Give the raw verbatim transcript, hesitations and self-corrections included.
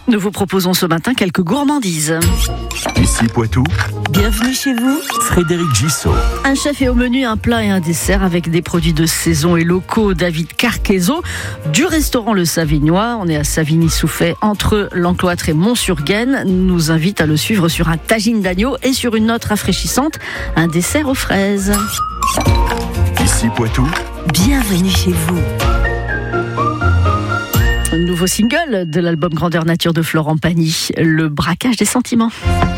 Nous vous proposons ce matin quelques gourmandises. Ici Poitou, Bienvenue chez vous. Frédéric Gissot. Un chef et au menu, un plat et un dessert avec des produits de saison et locaux. David Carquezo du restaurant Le Savignois. On est à Savigny-Souffet, entre l'Encloître et Mont-sur-Gaine. Nous invite à le suivre sur un tagine d'agneau et sur une note rafraîchissante, un dessert aux fraises. Ici Poitou, Bienvenue chez vous. Nouveau single de l'album Grandeur Nature de Florent Pagny, Le braquage des sentiments.